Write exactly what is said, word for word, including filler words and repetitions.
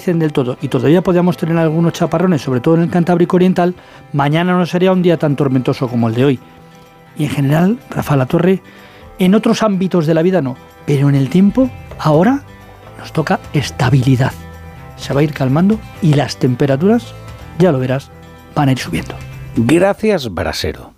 desaparecen del todo y todavía podríamos tener algunos chaparrones, sobre todo en el Cantábrico Oriental, mañana no sería un día tan tormentoso como el de hoy. Y en general, Rafa La Torre, en otros ámbitos de la vida no, pero en el tiempo, ahora nos toca estabilidad. Se va a ir calmando y las temperaturas, ya lo verás, van a ir subiendo. Gracias, Brasero.